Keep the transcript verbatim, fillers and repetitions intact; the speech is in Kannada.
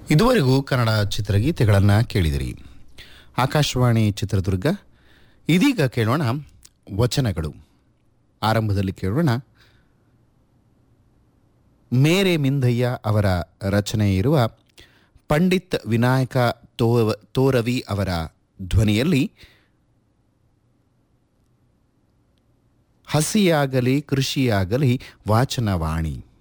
ಇದುವರೆಗೂ ಕನ್ನಡ ಚಿತ್ರಗೀತೆಗಳನ್ನು ಕೇಳಿದಿರಿ. ಆಕಾಶವಾಣಿ ಚಿತ್ರದುರ್ಗ. ಇದೀಗ ಕೇಳೋಣ ವಚನಗಳು. ಆರಂಭದಲ್ಲಿ ಕೇಳೋಣ ಮೇರೆ ಮಿಂದಯ್ಯ ಅವರ ರಚನೆ ಇರುವ ಪಂಡಿತ್ ವಿನಾಯಕ ತೋ ತೋರವಿ ಅವರ ಧ್ವನಿಯಲ್ಲಿ ಹಸಿಯಾಗಲಿ ಕೃಷಿಯಾಗಲಿ ವಾಚನವಾಣಿ.